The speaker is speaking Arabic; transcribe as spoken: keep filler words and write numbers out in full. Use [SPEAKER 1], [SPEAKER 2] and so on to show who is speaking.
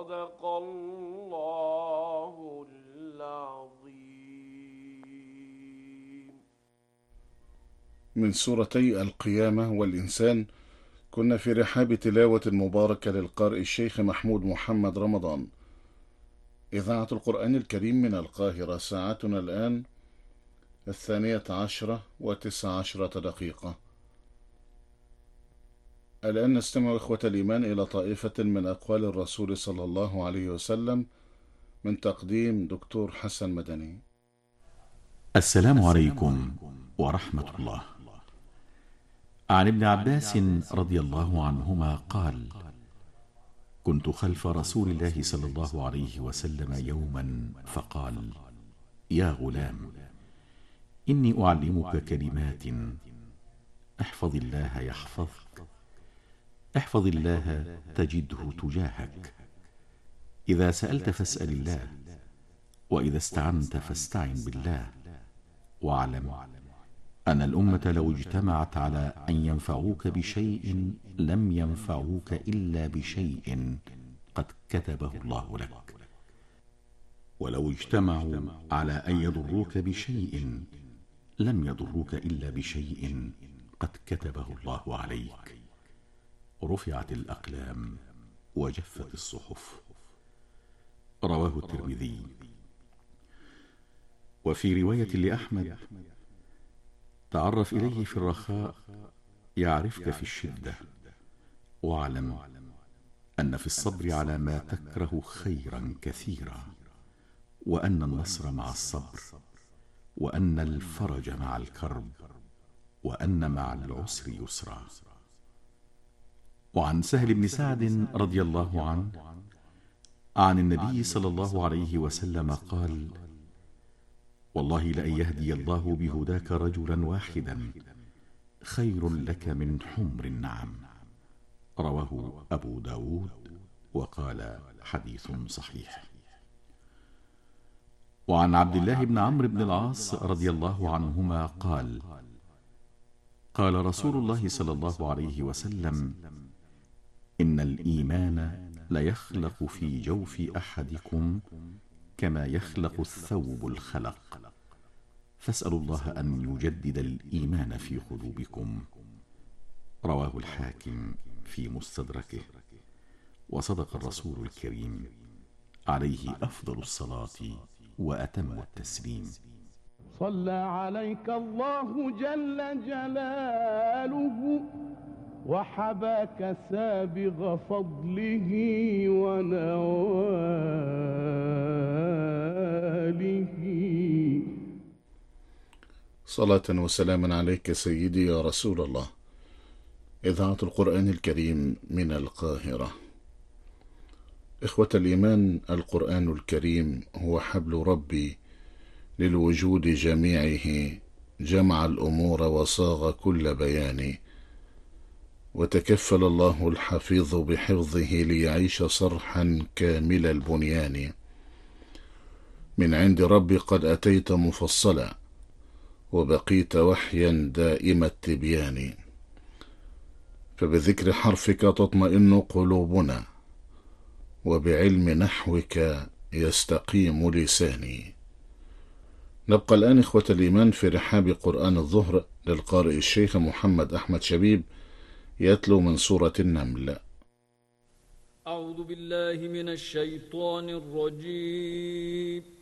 [SPEAKER 1] صدق الله العظيم.
[SPEAKER 2] من سورتي القيامة والإنسان. كنا في رحاب تلاوة مباركة للقارئ الشيخ محمود محمد رمضان. إذاعة القرآن الكريم من القاهرة. ساعتنا الآن الثانية عشرة وتسع عشرة دقيقة. الآن نستمع إخوة الإيمان إلى طائفة من أقوال الرسول صلى الله عليه وسلم من تقديم دكتور حسن مدني.
[SPEAKER 3] السلام عليكم ورحمة الله. عن ابن عباس رضي الله عنهما قال: كنت خلف رسول الله صلى الله عليه وسلم يوما فقال: يا غلام، إني أعلمك كلمات، احفظ الله يحفظك، احفظ الله تجده تجاهك، إذا سألت فاسأل الله، وإذا استعنت فاستعن بالله، واعلم أن الأمة لو اجتمعت على أن ينفعوك بشيء لم ينفعوك إلا بشيء قد كتبه الله لك، ولو اجتمعوا على أن يضروك بشيء لم يضروك إلا بشيء قد كتبه الله عليك. رفعت الأقلام وجفت الصحف. رواه الترمذي. وفي رواية لأحمد: تعرف إليه في الرخاء يعرفك في الشدة، واعلم أن في الصبر على ما تكره خيرا كثيرا، وأن النصر مع الصبر، وأن الفرج مع الكرب، وأن مع العسر يسرا. وعن سهل بن سعد رضي الله عنه عن النبي صلى الله عليه وسلم قال: والله لأن يهدي الله بهداك رجلا واحدا خير لك من حمر النعم. رواه أبو داود وقال: حديث صحيح. وعن عبد الله بن عمرو بن العاص رضي الله عنهما قال: قال رسول الله صلى الله عليه وسلم: إن الإيمان ليخلق في جوف أحدكم كما يخلق الثوب الخلق، فاسألوا الله أن يجدد الإيمان في قلوبكم. رواه الحاكم في مستدركه. وصدق الرسول الكريم عليه أفضل الصلاة وأتم التسليم.
[SPEAKER 4] صلى عليك الله جل جلاله وحباك سابغ فضله ونواله.
[SPEAKER 2] صلاة وسلاما عليك سيدي يا رسول الله. إذاعة القرآن الكريم من القاهرة. إخوة الإيمان، القرآن الكريم هو حبل ربي للوجود جميعه، جمع الأمور وصاغ كل بيان، وتكفل الله الحفيظ بحفظه ليعيش صرحا كامل البنيان. من عند ربي قد أتيت مفصلا، وبقيت وحيا دائم التبيان، فبذكر حرفك تطمئن قلوبنا، وبعلم نحوك يستقيم لساني. نبقى الآن إخوة الإيمان في رحاب قرآن الظهر للقارئ الشيخ محمد أحمد شبيب، يتلو من سورة النمل.
[SPEAKER 1] أعوذ بالله من الشيطان الرجيم.